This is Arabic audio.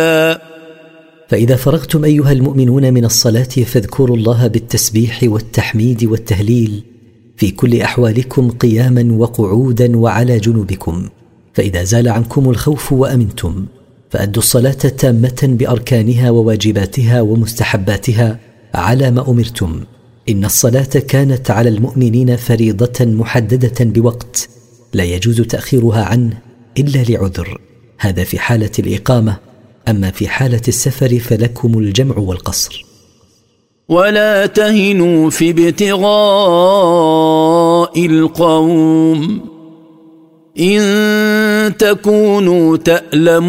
فإذا فرغتم أيها المؤمنون من الصلاة فاذكروا الله بالتسبيح والتحميد والتهليل في كل أحوالكم قياما وقعودا وعلى جنوبكم. فإذا زال عنكم الخوف وأمنتم فأدوا الصلاة تامة بأركانها وواجباتها ومستحباتها على ما أمرتم. إن الصلاة كانت على المؤمنين فريضة محددة بوقت لا يجوز تأخيرها عنه إلا لعذر، هذا في حالة الإقامة، أما في حالة السفر فلكم الجمع والقصر. ولا تهنوا في ابتغاء القوم إن تكونوا تألمون